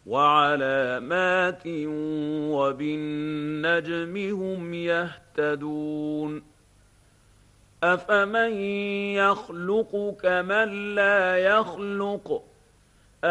وعلامات وبالنجم هم يهتدون أفمن يخلق كمن لا يخلق